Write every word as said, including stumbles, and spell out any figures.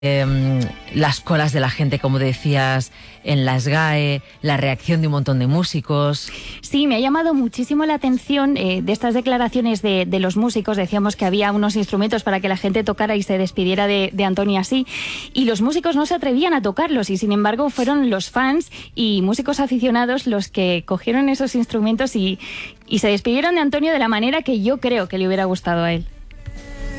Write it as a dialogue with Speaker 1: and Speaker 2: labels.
Speaker 1: Eh, las colas de la gente, como decías, en la SGAE, la reacción de un montón de músicos.
Speaker 2: Sí, me ha llamado muchísimo la atención eh, de estas declaraciones de, de los músicos. Decíamos que había unos instrumentos para que la gente tocara y se despidiera de, de Antonio así, y los músicos no se atrevían a tocarlos, y sin embargo fueron los fans y músicos aficionados los que cogieron esos instrumentos y, y se despidieron de Antonio de la manera que yo creo que le hubiera gustado a él.